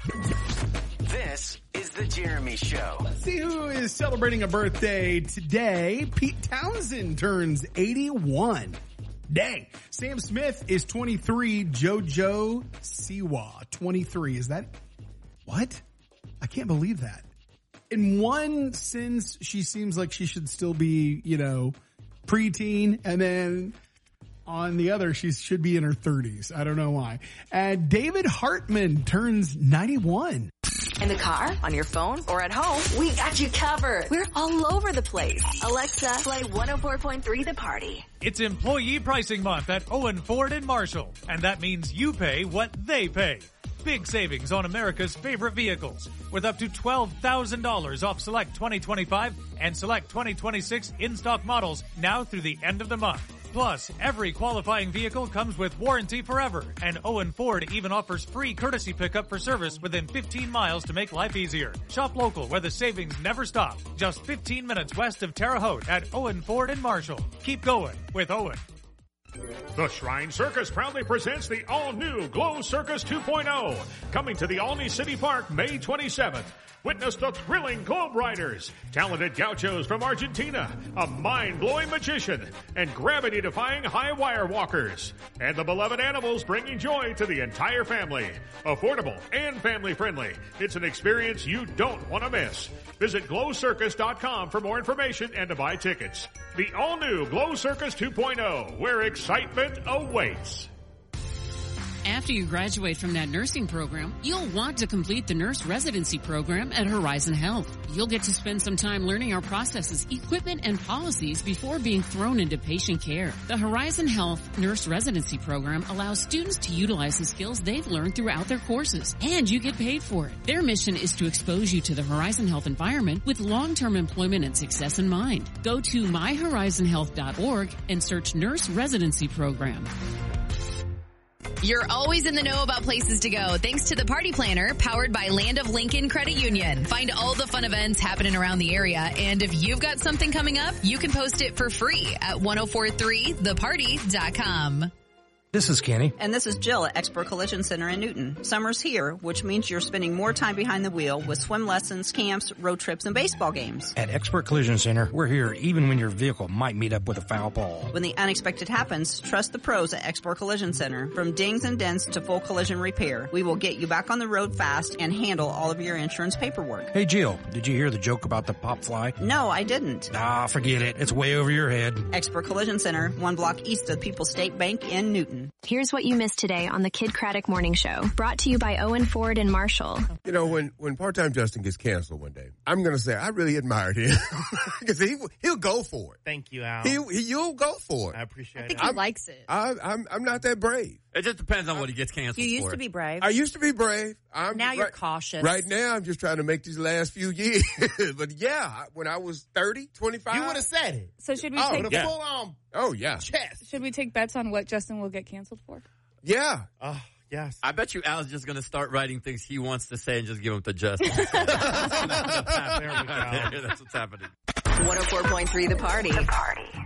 This is The Jeremy Show. Let's see who is celebrating a birthday today. Pete Townsend turns 81. Dang. Sam Smith is 23. JoJo Siwa, 23. Is that what? I can't believe that. In one sense, she seems like she should still be, preteen, and then on the other, she should be in her 30s. I don't know why. David Hartman turns 91. In the car, on your phone, or at home, we got you covered. We're all over the place. Alexa, play 104.3 The Party. It's Employee Pricing Month at Owen Ford and Marshall, and that means you pay what they pay. Big savings on America's favorite vehicles, with up to $12,000 off select 2025 and select 2026 in-stock models now through the end of the month. Plus, every qualifying vehicle comes with warranty forever, and Owen Ford even offers free courtesy pickup for service within 15 miles to make life easier. Shop local where the savings never stop. Just 15 minutes west of Terre Haute at Owen Ford and Marshall. Keep going with Owen. The Shrine Circus proudly presents the all-new Glow Circus 2.0, coming to the Olney City Park May 27th. Witness the thrilling Globe Riders, talented gauchos from Argentina, a mind-blowing magician, and gravity-defying high-wire walkers. And the beloved animals bringing joy to the entire family. Affordable and family-friendly. It's an experience you don't want to miss. Visit glowcircus.com for more information and to buy tickets. The all-new Glow Circus 2.0, where excitement awaits. After you graduate from that nursing program, you'll want to complete the nurse residency program at Horizon Health. You'll get to spend some time learning our processes, equipment, and policies before being thrown into patient care. The Horizon Health nurse residency program allows students to utilize the skills they've learned throughout their courses, and you get paid for it. Their mission is to expose you to the Horizon Health environment with long-term employment and success in mind. Go to myhorizonhealth.org and search nurse residency program. You're always in the know about places to go thanks to the Party Planner, powered by Land of Lincoln Credit Union. Find all the fun events happening around the area, and if you've got something coming up, you can post it for free at 1043theparty.com. This is Kenny. And this is Jill at Expert Collision Center in Newton. Summer's here, which means you're spending more time behind the wheel with swim lessons, camps, road trips, and baseball games. At Expert Collision Center, we're here even when your vehicle might meet up with a foul ball. When the unexpected happens, trust the pros at Expert Collision Center. From dings and dents to full collision repair, we will get you back on the road fast and handle all of your insurance paperwork. Hey Jill, did you hear the joke about the pop fly? No, I didn't. Forget it. It's way over your head. Expert Collision Center, 1 block east of People's State Bank in Newton. Here's what you missed today on the Kid Craddock Morning Show, brought to you by Owen Ford and Marshall. You know, when Part-Time Justin gets canceled one day, I'm going to say I really admired him because he'll go for it. Thank you, Al. You'll go for it. I appreciate it. I think he likes it. I'm not that brave. It just depends on what he gets canceled for. You used to be brave. I used to be brave. Now you're cautious. Right now, I'm just trying to make these last few years. But yeah, when I was 30, 25. You would have said it. So should we take full on chest? Should we take bets on what Justin will get canceled for? Yeah. Yes. I bet you Al's just going to start writing things he wants to say and just give them to Justin. There we go. That's what's happening. 104.3 The Party.